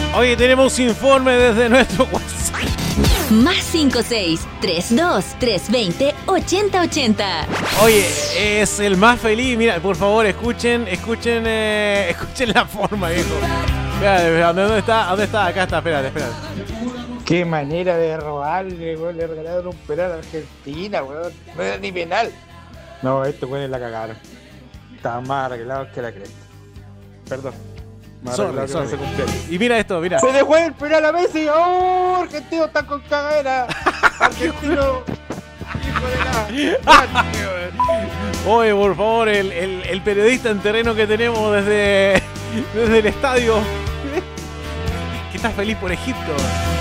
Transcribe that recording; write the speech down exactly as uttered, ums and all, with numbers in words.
Oye, tenemos informe desde nuestro WhatsApp. Más cinco seis, tres dos, tres dos cero, ocho cero ocho cero. Oye, es el más feliz. Mira, por favor, escuchen, escuchen, eh, escuchen la forma, viejo. Espérate, ¿dónde está? ¿Dónde está? Acá está, espérate, espérate. Qué manera de robarle, weón. Le regalaron un penal a Argentina, weón. No era ni penal. No, estos weones la cagaron. Estaban más arreglados que la cresta. Perdón. Más Sorry, arreglados que no sorry. se cumplieron. Y mira esto, mira. Se dejó el penal a Messi. ¡Oh! Argentino está con cagadera. Argentino. Hijo de la. Oye, por favor, el, el, el periodista en terreno que tenemos desde, desde el estadio. Que está feliz por Egipto.